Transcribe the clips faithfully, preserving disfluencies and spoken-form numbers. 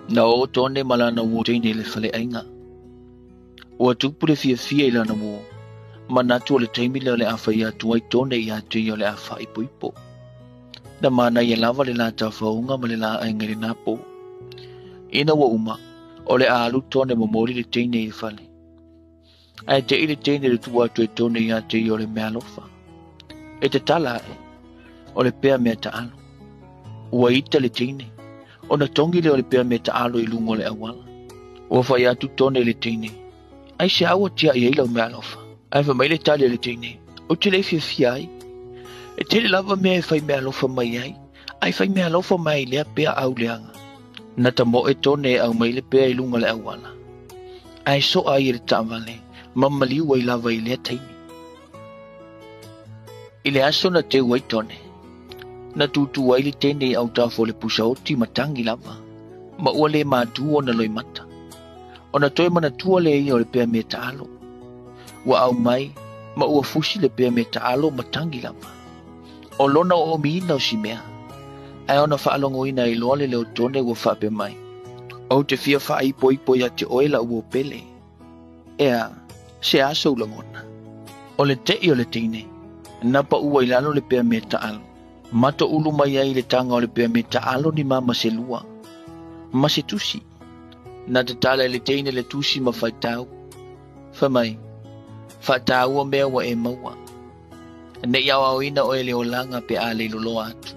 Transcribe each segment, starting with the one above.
Na o tone malana wo tene le fale ainga. O tupu le fia fia ilana wo. Manatu le taimi le afa ia tuai tone ia tui o le afa ipo ipo. Na mana ia lava le la tafaunga ma le la ainga le napo. Ina wa uma. O le alu tone momori le tene i fale. Ai te ile tene le tua tue tone ia tui o le mea lofa. E te tala e. O le pea mea ta alo. Ua ita le tene. O na tongi le o le pea mea ta alo i lungo le awala. Ua fai atu tone le tene. Ai se awa tia i eila o mea lofa. Ai fa mai le tali le tene. O te le fia fia ai. E te le lava mea e fai mea lofa mai ai. Ai fai mea lofa mai lea pea au leanga. Na ta mo e tone au mai le pea i lunga le awala. Ai so ai e le tamale. Mamali ua i lava i lea taimi. I le aso na te uai tone. Na tutu ai le tene au tafo le pusa oti matangi lava. Ma ua le mātu o na loi mata. O na toi mana tua le i o le pea me taalo. Ua au mai, ma ua fusi le pea me taalo matangi lava. O lona o miina o si mea. Ai ona whaalongo ina i loa le leo tone ua whape mai. O te fia wha i poi poi a te oela ua pele. Ea, se aso ulangona. O le te i o le tine. Napa ua ilalo le pea me taalo. Mato ulu mai ai le tanga o le pea me taalo ni mama se lua. Ma se tusi. Na te tala le teine le tusi ma fai tau. Fa mai. Fa tau o mea wa e maua. Ne iau au ina o ele o langa pe a le lolo atu.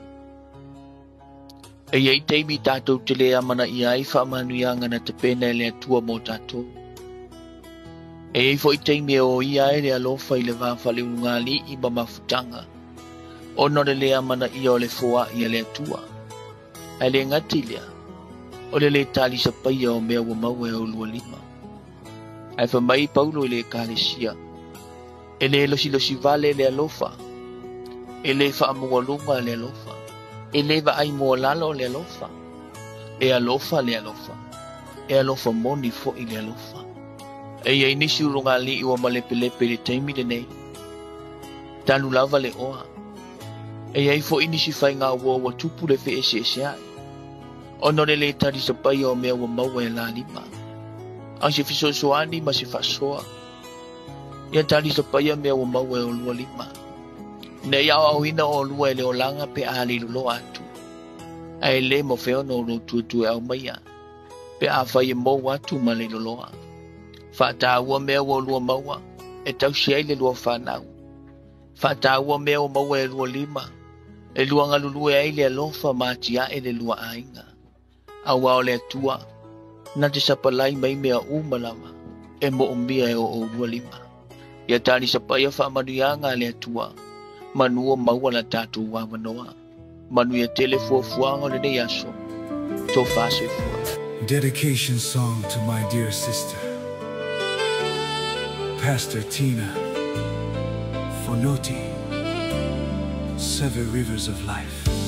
E iei teimi tātou te lea mana i ai wha manu ianga na te pena e le atua mo tātou. E iei fo i teimi o i ai le alofa i le vāwhale ungali i ma mafutanga. Ono le lea mana i o le foa i le atua. Ai le ngati lea. O le le tali sa paia o mea wa maua e o lua lima. Ai fa mai paulo i le kālesia. E le losi losi vale le alofa. E le fa amua lunga le alofa. E le va ai mua lalo le alofa. E alofa le alofa. E alofa moni fo i le alofa. E ia inisi urunga li iwa malepe lepe le teimi le nei. Tanu lava le oa. E ia ifo inisi fai ngā ua wa tupu le fe ese ese ai. Ono le le tari sa pai o mea wa maua e la lima. Ang se fiso soani ma se fasoa. Ia tari sa pai o mea wa maua e o lua lima. Ne iau au ina o lua e le o langa pe a li lulo atu. A e le mo feo no lo tu tu e au maia. Pe a fai e mo watu ma le luloa. Fata ua mea wa lua maua. E tau si ai le lua whanau. Fata ua mea wa maua e lua lima. E lua ngalulu e ai le alofa maatia e le lua ainga. Awa o le atua, na te sapalai mai mea umalama, e mo umbia e o o lua lima. Ia tani sapaya whaamanuianga le atua, manua maua la tātou wa manoa, manu ia tele fuafuanga le nei aso, tō whāsoi fua. Dedication song to my dear sister, Pastor Tina Fonoti, Seven Rivers of Life.